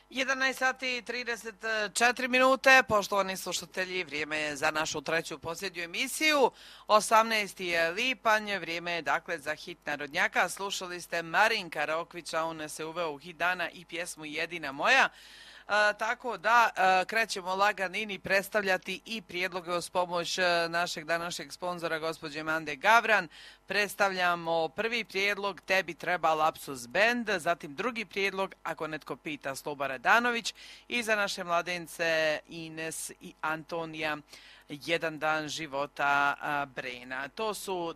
11 sati i 34 minute, poštovani slušatelji, vrijeme je za našu treću posljednju emisiju. 18. je lipanj, vrijeme je dakle za hit narodnjaka. Slušali ste Marinka Rokvića, on nas se uveo u hit dana i pjesmu Jedina moja. Tako da krećemo laganini predstavljati i prijedloge uz pomoć našeg današnjeg sponzora gospođe Mande Gavran. Predstavljamo prvi prijedlog Tebi treba Lapsus Band, zatim drugi prijedlog Ako netko pita Sloba Radanović i za naše mladence Ines i Antonija Jedan dan života Brena. To su